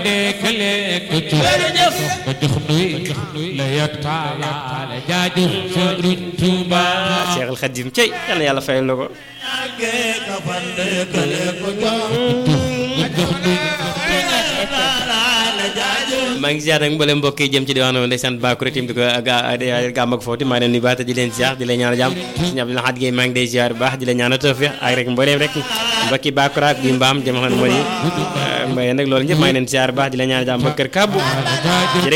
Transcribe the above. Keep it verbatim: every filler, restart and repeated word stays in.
deekale ko ci ba jox nuy la yottaala jaajëf Sëriñ Tuuba Cheikh al Khadim cey yal na yàlla fayal la ko maa ngi ziar ak mbooleem mbokk yi jëm ci diwaanu ndeysaan Bakure tim di ko gàmm ak foofu maa ngi leen di baax te di leen ziar di leen ñaanal jàmm Sëriñ Abdou Lahad Gueye maa ngi day ziar bu baax di leen ñaanal tawfiq ak rek mbooleem rek mbokki Bakure ak bi mbaam jëm xam ne mooy mbay nag loolu ñëpp maa ngi leen ziar bu baax di leen ñaanal jàmm ba kër Kàbbu